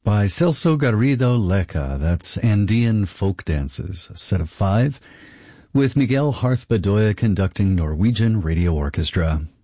by Celso Garrido Leca. That's Andean Folk Dances, a set of 5, with Miguel Harth Bedoya conducting Norwegian Radio Orchestra.